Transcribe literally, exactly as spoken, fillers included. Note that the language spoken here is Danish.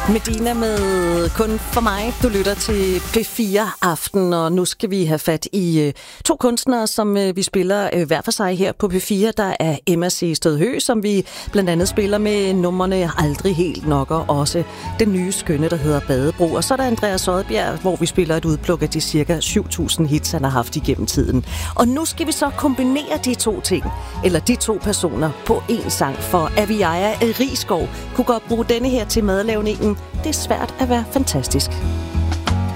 Medina med Kun for mig. Du lytter til P fire Aften, og nu skal vi have fat i øh, to kunstnere, som øh, vi spiller øh, hver for sig her på P fire. Der er Emma C. Stødhø, som vi blandt andet spiller med numrene Aldrig helt nok, og også den nye skønne, der hedder Badebro. Og så er der Andreas Odbjerg, hvor vi spiller et udpluk af de cirka syv tusind hits, han har haft igennem tiden. Og nu skal vi så kombinere de to ting, eller de to personer, på én sang, for Aviaja Risskov kunne godt bruge denne her til madlavningen. Det er svært at være fantastisk.